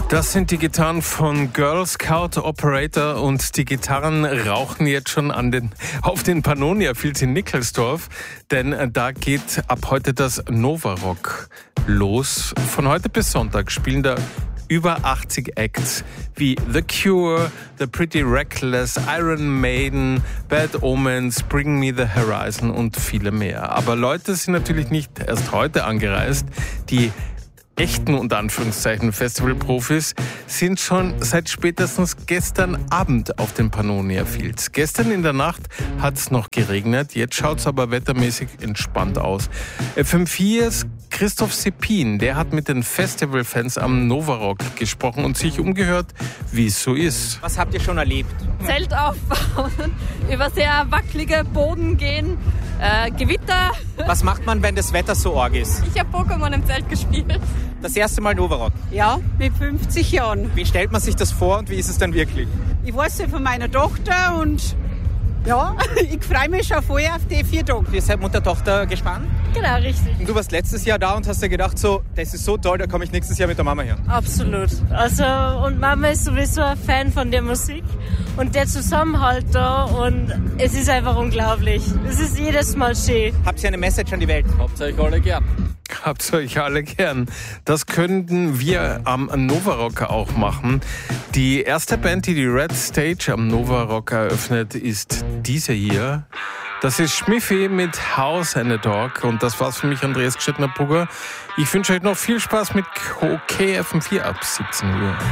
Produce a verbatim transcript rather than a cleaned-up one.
Das sind die Gitarren von Girl Scout Operator und die Gitarren rauchen jetzt schon an den, auf den Pannonia Fields in Nickelsdorf, denn da geht ab heute das Nova Rock los. Von heute bis Sonntag spielen da über achtzig Acts wie The Cure, The Pretty Reckless, Iron Maiden, Bad Omens, Bring Me the Horizon und viele mehr. Aber Leute sind natürlich nicht erst heute angereist. Die echten, unter Anführungszeichen, Festivalprofis sind schon seit spätestens gestern Abend auf den Pannonia Fields. Gestern in der Nacht hat es noch geregnet, jetzt schaut es aber wettermäßig entspannt aus. F M viers Christoph Seppin, der hat mit den Festivalfans am Nova Rock gesprochen und sich umgehört, wie es so ist. Was habt ihr schon erlebt? Zelt aufbauen, über sehr wackelige Boden gehen, äh, Gewitter. Was macht man, wenn das Wetter so arg ist? Ich habe Pokémon im Zelt gespielt. Das erste Mal Nova Rock. Ja, mit fünfzig Jahren. Wie stellt man sich das vor und wie ist es dann wirklich? Ich weiß ja von meiner Tochter und ja, ich freue mich schon vorher auf die vier Tage. Ihr seid Mutter-Tochter gespannt? Genau, richtig. Und du warst letztes Jahr da und hast dir gedacht, so, das ist so toll, da komme ich nächstes Jahr mit der Mama her. Absolut. Also, und Mama ist sowieso ein Fan von der Musik und der Zusammenhalt da und es ist einfach unglaublich. Es ist jedes Mal schön. Habt ihr eine Message an die Welt? Habt ihr euch alle gern? Habt ihr euch alle gern. Das könnten wir am Nova Rock auch machen. Die erste Band, die die Red Stage am Nova Rock eröffnet, ist diese hier. Das ist Schmiffi mit House and a Dog. Und das war's für mich, Andreas Gstettner-Pugger. Ich wünsche euch noch viel Spaß mit K F M vier ab siebzehn Uhr.